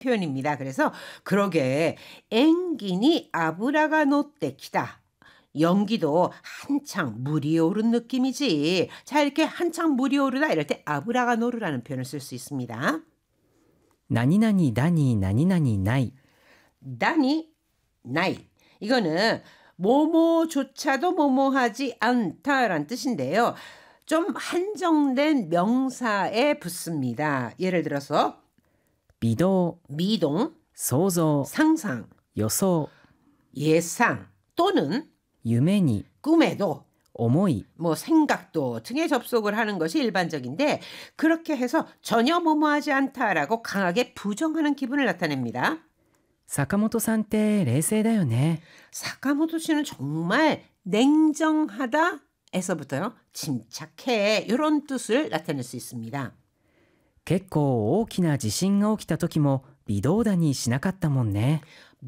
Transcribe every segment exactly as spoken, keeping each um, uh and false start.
표현입니다. 그래서 그러게 앵기니 아브라가 노떼키다. 연기도 한창 물이 오른 느낌이지. 자, 이렇게 한창 물이 오르다 이럴 때 아브라가 노르라는 표현을 쓸 수 있습니다. 何々だに何々ない。 다니 나이. 이거는 뭐뭐조차도 뭐뭐하지 않다라는 뜻인데요. 좀 한정된 명사에 붙습니다. 예를 들어서 微動、 미동, 想像、 상상, 予想、 예상 또는 夢に、 꿈에도 思い、 뭐 생각도 등에 접속을 하는 것이 일반적인데 그렇게 해서 전혀 뭐뭐하지 않다라고 강하게 부정하는 기분을 나타냅니다. 坂本さんって冷静だよね。 사카모토 씨는 정말 냉정하다 에서부터요. 침착해 이런 뜻을 나타낼 수 있습니다. 結構大きな地震が起きた時も微動だにしなかったもんね。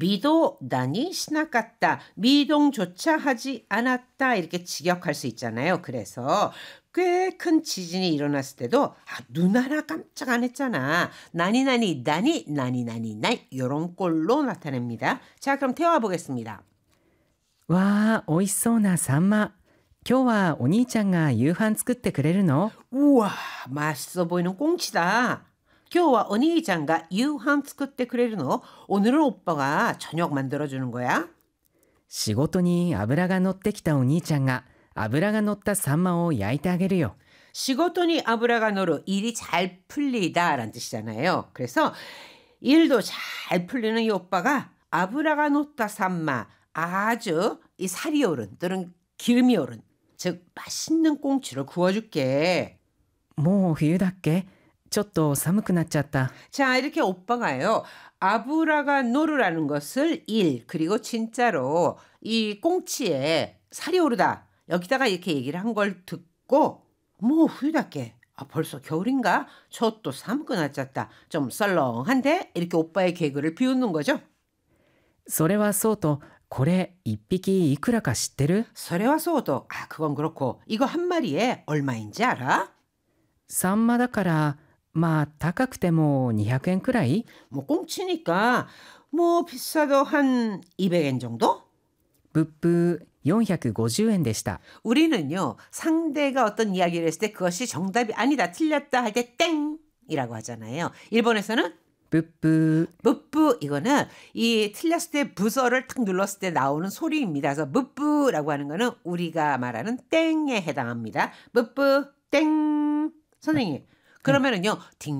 미도다니 시나갔다. 미동조차 하지 않았다. 이렇게 직역할 수 있잖아요. 그래서 꽤 큰 지진이 일어났을 때도 아, 눈 하나 깜짝 안 했잖아. 나니나니 나니 나니나니 나이 이런 꼴로 나타냅니다. 자, 그럼 태워 보겠습니다. わあ、美味しそうなサンマ。今日はお兄ちゃんが夕飯作ってくれるの？ 우와, 맛있어 보이는 꽁치다. 今日はお兄ちゃんが夕飯作ってくれるの? 오늘은 오빠가 저녁 만들어주는 거야? 仕事に油が乗ってきたお兄ちゃんが油が乗ったサンマを焼いてあげるよ。 시고토니 아브라가 노르 일이 잘 풀리다 라는 뜻이잖아요. 그래서 일도 잘 풀리는 이 오빠가 아브라가 노타 산마 아주 이 살이 오른 또는 기름이 오른 즉 맛있는 꽁치를 구워줄게. もう冬だっけ？ちょっと寒くなっちゃった。 자, 이렇게 오빠가요. 아브라가 노르라는 것을 일 그리고 진짜로 이 꽁치에 살이 오르다 여기다가 이렇게 얘기를 한 걸 듣고 뭐 후유답게 아, 벌써 겨울인가? 저 또寒くなっちゃった. 좀 썰렁한데 이렇게 오빠의 개그를 비웃는 거죠. それはそうと、これ一匹いくらか知ってる？ 서래와 소도 아 그건 그렇고 이거 한 마리에 얼마인지 알아? サンマだからまあ高くてもにひゃくえんくらい？ 뭐 꽁치니까 뭐 비싸도 한 이백 엔 정도? 物風よんひゃくごじゅうえんでした。 우리는요 상대가 어떤 이야기를 했을 때 그것이 정답이 아니다 틀렸다 할 때 땡이라고 하잖아요. 일본에서는 物風 뿌뿌 이거는 이 틀렸을 때 부서를 탁 눌렀을 때 나오는 소리입니다. 그래서 뿌뿌라고 하는 거는 우리가 말하는 땡에 해당합니다. 뿌뿌 땡. 선생님 그러면은요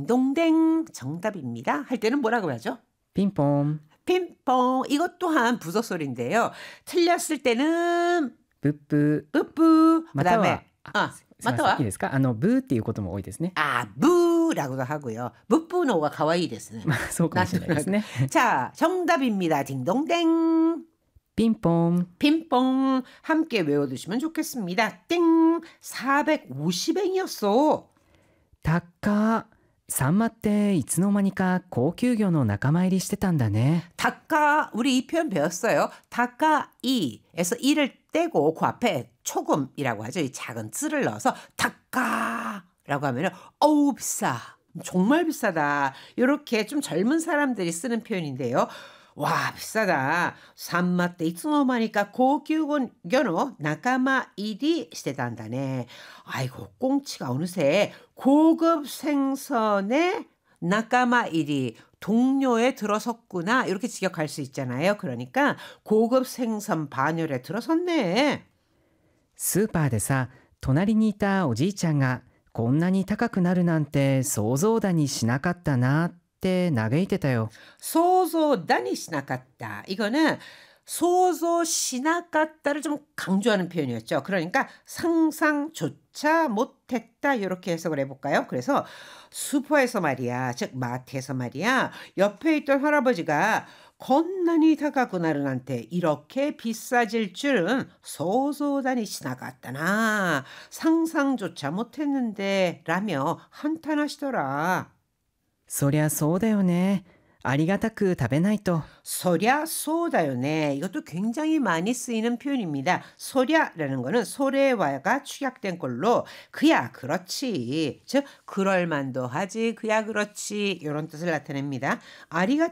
딩동댕 정답입니다 할 때는 뭐라고 하죠? ピンポン 핀뽕 이것 또한 부서 소리인데요. 틀렸을 때는 物風 뿌뿌 または 그다음에 아 すいません 맞다. いいですか？あのブーっていうことも多いですね。 아 부라고도 하고요. 뿌뿌노가 가와이 됐어요. まあそうかもしれないですね。 자 정답입니다. 딩동댕 ピンポン 핀뽕 함께 외워두시면 좋겠습니다. 땡 사백오십 엔이었어. 高っ。サンマっていつの間にか高級魚の仲間入りしてたんだね。 다까 우리 이 표현 배웠어요. 다까이에서 이를 떼고 그 앞에 초금이라고 하죠. 이 작은 쯔를 넣어서 다까라고 하면 어우 비싸. 정말 비싸다. 이렇게 좀 젊은 사람들이 쓰는 표현인데요. 와 비싸다. 산마떼 이츠노마니까 고규견 나까마 일이 시대단다네. 아이고 꽁치가 어느새 고급 생선의 나까마 일이 동료에 들어섰구나. 이렇게 직역할 수 있잖아요. 그러니까 고급 생선 반열에 들어섰네. スーパーでさ、隣にいたおじいちゃんがこんなに高くなるなんて想像だにしなかったなって嘆いてたよ。 소소다니 시나갔다. 이거는 소소 시나갔다를 좀 강조하는 표현이었죠. 그러니까 상상조차 못했다 이렇게 해석을 해볼까요? 그래서 슈퍼에서 말이야, 즉 마트에서 말이야, 옆에 있던 할아버지가 건난이 다가구나른한테 이렇게 비싸질 줄은 소소다니 시나갔다나 상상조차 못했는데 라며 한탄하시더라. そりゃそうだよね。ありがたく食べないと。 소랴 소다요네. 이것도 굉장히 많이 쓰이는 표현입니다. 소랴라는 거는 소래와가 축약된 걸로 그야 그렇지. 즉 그럴만도 하지 그야 그렇지 이런 뜻을 나타냅니다. 아리가